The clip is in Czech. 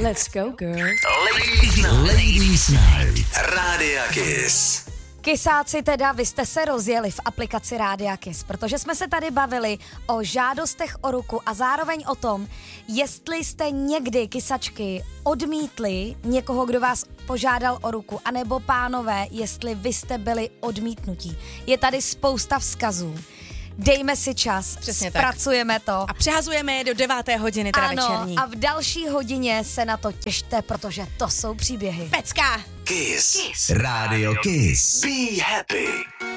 Let's go, girl. Ladies Night. Rádia Kiss. Kysáci teda, vy jste se rozjeli v aplikaci Rádia Kiss, protože jsme se tady bavili o žádostech o ruku a zároveň o tom, jestli jste někdy, kysačky, odmítli někoho, kdo vás požádal o ruku, anebo pánové, jestli vy jste byli odmítnutí. Je tady spousta vzkazů. Dejme si čas, Přesně zpracujeme to. A přehazujeme je do 9. hodiny, teda večerní. A v další hodině se na to těšte, protože to jsou příběhy. Pecka! Kiss. Radio Kiss. Be happy.